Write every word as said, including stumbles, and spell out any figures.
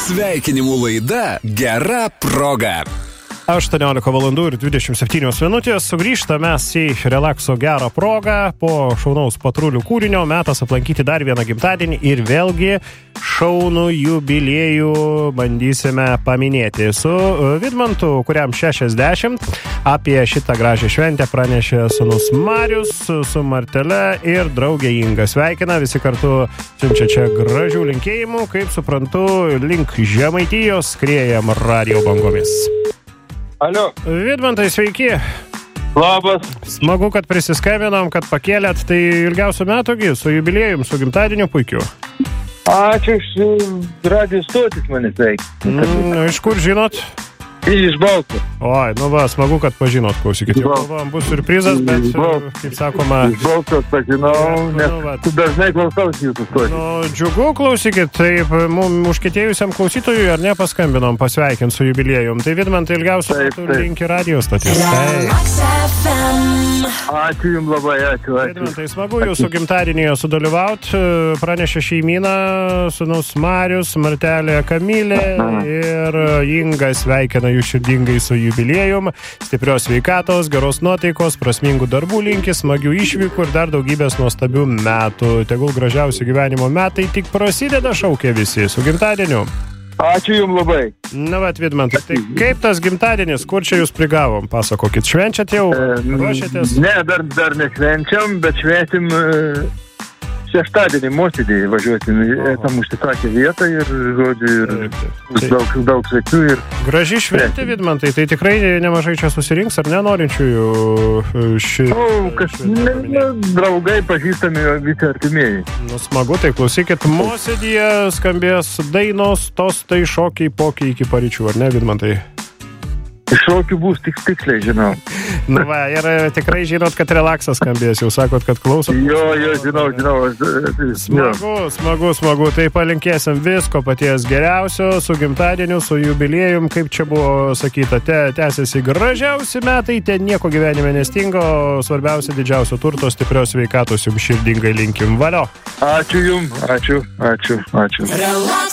Sveikinimų laida Gera proga. aštuoniolika valandų ir dvidešimt septynios minutės. Sugrįžtame mes į relakso gerą progą. Po šaunaus patrulių kūrinio metas aplankyti dar vieną gimtadienį ir vėlgi šaunų jubiliejų bandysime paminėti. Su Vidmantu, kuriam šešiasdešimt, apie šitą gražią šventę pranešė sūnus Marius su Martele ir draugė Inga. Sveikina, visi kartu siunčia čia gražių linkėjimų, kaip suprantu, link Žemaitijos skriejam radio bangomis. Alio. Vidmantai, sveiki. Labas. Smagu, kad prisiskambinom, kad pakėlėt. Tai ilgiausių metų gi, su jubiliejum, su gimtadieniu puikiu. Ačiū, iš radio stotis mane sveikina. Mm, iš kur žinot? Iš Balto. Oi, nu va, smagu, kad pažinot, klausykit. Jau galvojom, bus surprizas, bet, kaip sakoma... Iš Balto pažinau, nes nu, va, tu dažnai klausausi jūsų stotis. Nu, džiugu, klausykit, taip, mums užkietėjusiam klausytojui ar ne paskambinom pasveikint su jubiliejum. Tai Vidmantai ilgiausių metų linki radio stotis. Ačiū jums labai, ačiū, ačiū. Vidmantai, smagu jūsų gimtadienyje sudalyvaut. Pranešė šeimyną, sūnus Marius, Martelė Kamilė ir Inga sveikina jų širdingai su jubiliejum. Stiprios sveikatos, geros nuotaikos, prasmingų darbų linki, smagių išvykų ir dar daugybės nuostabių metų. Tegul gražiausi gyvenimo metai tik prasideda, šaukia visi. Su gimtadieniu. Ačiū jums labai. Na, vat, Vidmantai, tai kaip tas gimtadienis, kur čia jūs prigavom? Pasakokit, švenčiat jau? Ruošiatės? Ne, dar, dar nešvenčiam, bet šventim šeštadienį mosėdį važiuosim. Esam užsisakę vietą ir, žodžiu, ir tai, daug, daug svečių. Ir... Graži šventė, Vidmantai, tai tikrai nemažai čia susirinks, ar nenorinčiųjų ši... O, kas, ne, ne, draugai, pažįstami, visi artimieji. Nu, smagu, tai klausykit, mosėdyje skambės dainos, tostai, šokiai, pokiai iki paryčių, ar ne, Vidmantai? Šokių bus tik tiksliai, žinau. Nu va, ir tikrai žinot, kad relaksas skambės, jau sakot, kad klausot. Jo, jo, žinau, žinau. Smagu, smagu, smagu, tai palinkėsim visko paties geriausio, su gimtadieniu, su jubiliejum, kaip čia buvo sakyta, te, tęsiasi gražiausi metai, ten nieko gyvenime nestingo, svarbiausia didžiausio turto, stiprios sveikatos jums širdingai linkim. Valio. Ačiū jums, ačiū, ačiū, ačiū.